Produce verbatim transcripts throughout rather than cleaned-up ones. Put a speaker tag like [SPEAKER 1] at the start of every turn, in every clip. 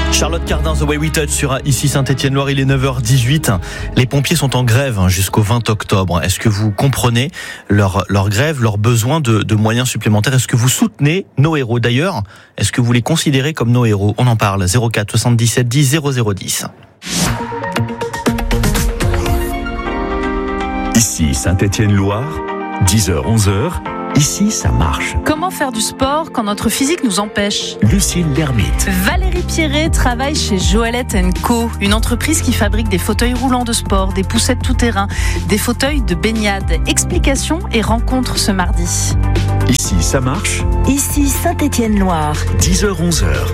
[SPEAKER 1] Charlotte Cardin, The Way We Touch sur ici Saint-Étienne-Loire, il est neuf heures dix-huit. Les pompiers sont en grève jusqu'au vingt octobre. Est-ce que vous comprenez leur, leur grève, leur besoin de, de moyens supplémentaires? Est-ce que vous soutenez nos héros? D'ailleurs, est-ce que vous les considérez comme nos héros? On en parle, zéro quatre soixante-dix-sept dix zéro zéro dix.
[SPEAKER 2] Ici Saint-Étienne-Loire, dix heures onze heures. Ici, ça marche.
[SPEAKER 3] Comment faire du sport quand notre physique nous empêche?
[SPEAKER 2] Lucille l'ermite.
[SPEAKER 3] Valérie Pierret travaille chez Joëlette and Co, une entreprise qui fabrique des fauteuils roulants de sport, des poussettes tout-terrain, des fauteuils de baignade. Explications et rencontres ce mardi.
[SPEAKER 2] Ici, ça marche.
[SPEAKER 4] Ici Saint-Étienne-Loire.
[SPEAKER 2] dix heures onze heures.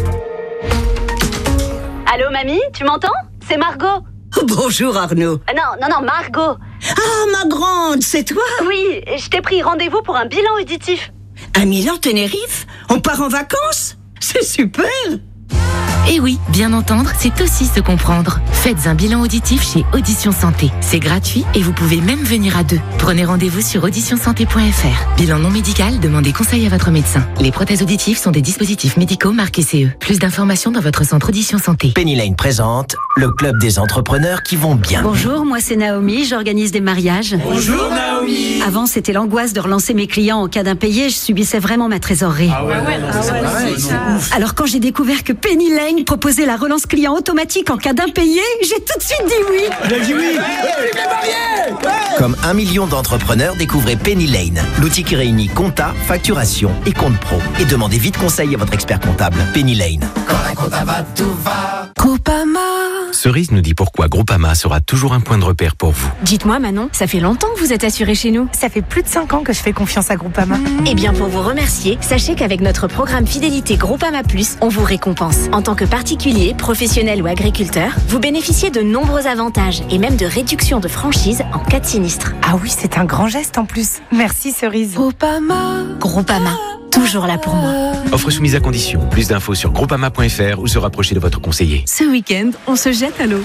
[SPEAKER 5] Allô mamie, tu m'entends? C'est Margot.
[SPEAKER 6] Bonjour Arnaud.
[SPEAKER 5] Euh, non, non, non, Margot.
[SPEAKER 6] Ah, ma grande, c'est toi?
[SPEAKER 5] Oui, je t'ai pris rendez-vous pour un bilan auditif.
[SPEAKER 6] À Milan, Tenerife? On part en vacances? C'est super!
[SPEAKER 7] Et oui, bien entendre, c'est aussi se comprendre. Faites un bilan auditif chez Audition Santé. C'est gratuit et vous pouvez même venir à deux. Prenez rendez-vous sur audition santé point f r. Bilan non médical, demandez conseil à votre médecin. Les prothèses auditives sont des dispositifs médicaux marqués C E. Plus d'informations dans votre centre Audition Santé.
[SPEAKER 8] Penny Lane présente le club des entrepreneurs qui vont bien.
[SPEAKER 9] Bonjour, moi c'est Naomi, j'organise des mariages.
[SPEAKER 10] Bonjour Naomi.
[SPEAKER 9] Avant, c'était l'angoisse de relancer mes clients en cas d'impayé, je subissais vraiment ma trésorerie.
[SPEAKER 10] Ah ouais, ah ouais, ah ouais, c'est
[SPEAKER 9] c'est Alors quand j'ai découvert que Penny Lane proposait la relance client automatique en cas d'impayé, j'ai tout de suite dit oui.
[SPEAKER 10] J'ai dit oui.
[SPEAKER 8] Comme un million d'entrepreneurs, découvrez Penny Lane, l'outil qui réunit compta, facturation et compte pro. Et demandez vite conseil à votre expert comptable. Penny Lane.
[SPEAKER 10] Quand la compta va, tout va.
[SPEAKER 9] Groupama.
[SPEAKER 11] Cerise nous dit pourquoi Groupama sera toujours un point de repère pour vous.
[SPEAKER 12] Dites-moi Manon, ça fait longtemps que vous êtes assurée chez nous?
[SPEAKER 13] Ça fait plus de cinq ans que je fais confiance à Groupama.
[SPEAKER 12] Mmh. Eh bien pour vous remercier, sachez qu'avec notre programme Fidélité Groupama Plus, on vous récompense. En tant que particulier, professionnel ou agriculteur, vous bénéficiez de nombreux avantages et même de réductions de franchise en cas de sinistre.
[SPEAKER 13] Ah oui, c'est un grand geste en plus. Merci Cerise.
[SPEAKER 9] Groupama.
[SPEAKER 12] Groupama, toujours là pour moi.
[SPEAKER 11] Offre soumise à condition. Plus d'infos sur groupama point f r ou se rapprocher de votre conseiller.
[SPEAKER 3] Ce week-end, on se jette à l'eau.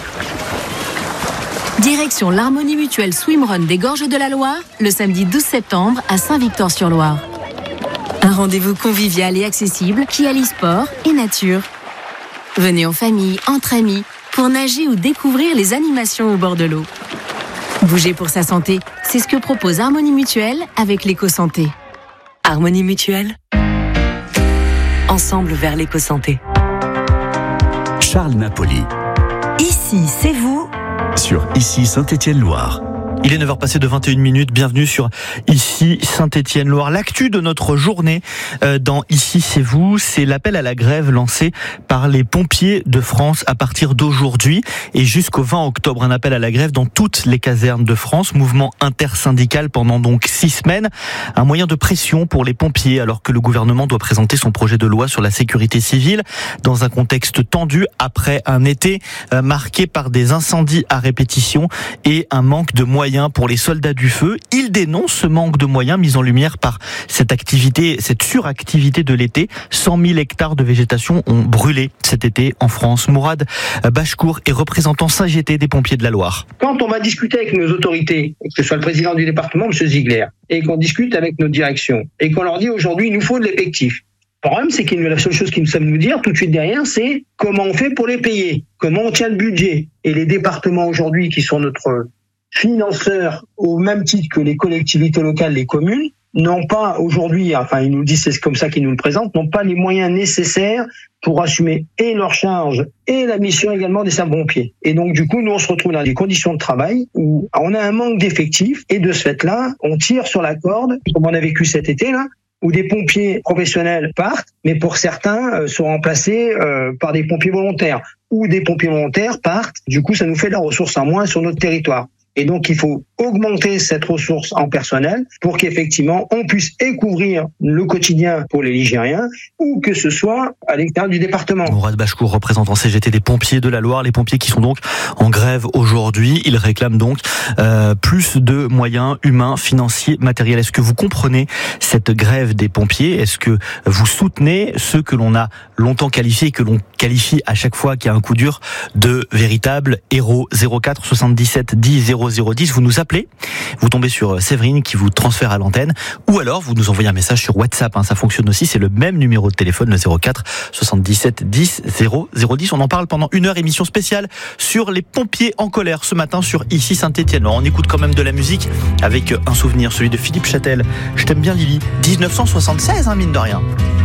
[SPEAKER 3] Direction l'Harmonie Mutuelle Swimrun des Gorges de la Loire, le samedi douze septembre à Saint-Victor-sur-Loire. Un rendez-vous convivial et accessible qui allie sport et nature. Venez en famille, entre amis, pour nager ou découvrir les animations au bord de l'eau. Bouger pour sa santé, c'est ce que propose Harmonie Mutuelle avec l'éco-santé.
[SPEAKER 14] Harmonie Mutuelle. Ensemble vers l'éco-santé.
[SPEAKER 2] Charles Napoli.
[SPEAKER 4] Ici, c'est vous.
[SPEAKER 2] Sur Ici Saint-Étienne-Loire.
[SPEAKER 1] Il est neuf heures passées de vingt et une minutes. Bienvenue sur Ici Saint-Étienne-Loire. L'actu de notre journée euh, dans Ici c'est vous, c'est l'appel à la grève lancé par les pompiers de France à partir d'aujourd'hui et jusqu'au vingt octobre. Un appel à la grève dans toutes les casernes de France. Mouvement intersyndical pendant donc six semaines. Un moyen de pression pour les pompiers alors que le gouvernement doit présenter son projet de loi sur la sécurité civile dans un contexte tendu après un été euh, marqué par des incendies à répétition et un manque de moyens pour les soldats du feu. Ils dénoncent ce manque de moyens mis en lumière par cette activité, cette suractivité de l'été. cent mille hectares de végétation ont brûlé cet été en France. Mourad Bachkour est représentant C G T des pompiers de la Loire.
[SPEAKER 15] Quand on va discuter avec nos autorités, que ce soit le président du département, M. Ziegler, et qu'on discute avec nos directions, et qu'on leur dit aujourd'hui, il nous faut de l'effectif. Le problème, c'est que la seule chose qu'ils nous savent nous dire tout de suite derrière, c'est comment on fait pour les payer, comment on tient le budget. Et les départements aujourd'hui qui sont notre financeurs, au même titre que les collectivités locales, les communes, n'ont pas aujourd'hui, enfin ils nous disent c'est comme ça qu'ils nous le présentent, n'ont pas les moyens nécessaires pour assumer et leurs charges et la mission également des sapeurs-pompiers. Et donc du coup, nous on se retrouve dans des conditions de travail où on a un manque d'effectifs et de ce fait-là, on tire sur la corde, comme on a vécu cet été-là, où des pompiers professionnels partent, mais pour certains euh, sont remplacés euh, par des pompiers volontaires, ou des pompiers volontaires partent, du coup ça nous fait de la ressource en moins sur notre territoire. Et donc, il faut augmenter cette ressource en personnel pour qu'effectivement, on puisse et couvrir le quotidien pour les Ligériens ou que ce soit à l'extérieur du département.
[SPEAKER 1] Mourad Bachkour, représentant C G T des pompiers de la Loire. Les pompiers qui sont donc en grève aujourd'hui. Ils réclament donc euh, plus de moyens humains, financiers, matériels. Est-ce que vous comprenez cette grève des pompiers? Est-ce que vous soutenez ceux que l'on a longtemps qualifiés et que l'on qualifie à chaque fois qu'il y a un coup dur de véritables héros? Zéro quatre soixante-dix-sept dix zéro zéro dix. Vous nous appelez appelez, vous tombez sur Séverine qui vous transfère à l'antenne, ou alors vous nous envoyez un message sur WhatsApp, hein, ça fonctionne aussi, c'est le même numéro de téléphone, le zéro quatre soixante-dix-sept dix zéro zéro dix. On en parle pendant une heure, émission spéciale sur les pompiers en colère ce matin sur Ici Saint-Étienne. Alors on écoute quand même de la musique avec un souvenir, celui de Philippe Châtel. Je t'aime bien Lily, dix-neuf cent soixante-seize, hein, mine de rien.